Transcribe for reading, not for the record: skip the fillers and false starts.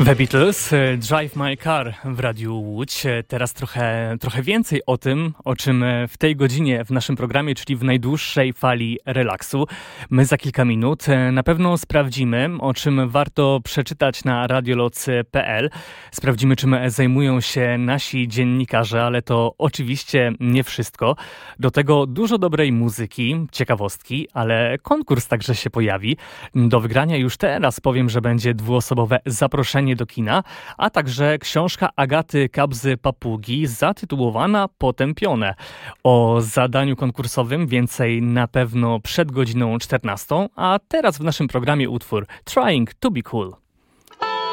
The Beatles, Drive My Car w Radiu Łódź. Teraz trochę więcej o tym, o czym w tej godzinie w naszym programie, czyli w najdłuższej fali relaksu. My za kilka minut na pewno sprawdzimy, o czym warto przeczytać na radioloc.pl. Sprawdzimy, czym zajmują się nasi dziennikarze, ale to oczywiście nie wszystko. Do tego dużo dobrej muzyki, ciekawostki, ale konkurs także się pojawi. Do wygrania już teraz powiem, że będzie dwuosobowe zaproszenie do kina, a także książka Agaty Kabzy-Papugi zatytułowana Potępione. O zadaniu konkursowym więcej na pewno przed godziną 14, a teraz w naszym programie utwór Trying to be Cool.